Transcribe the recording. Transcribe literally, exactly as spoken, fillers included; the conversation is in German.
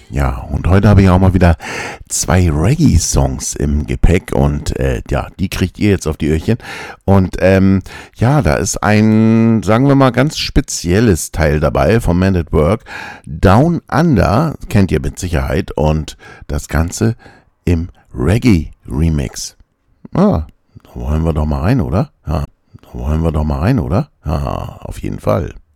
Ja, und heute habe ich auch mal wieder zwei Reggae-Songs im Gepäck und äh, ja, die kriegt ihr jetzt auf die Öhrchen. Und ähm, ja, da ist ein, sagen wir mal, ganz spezielles Teil dabei vom Man at Work. Down Under, kennt ihr mit Sicherheit, und das Ganze im Reggae-Remix. Ah, da wollen wir doch mal rein, oder? Ja, da wollen wir doch mal rein, oder? Ja, auf jeden Fall.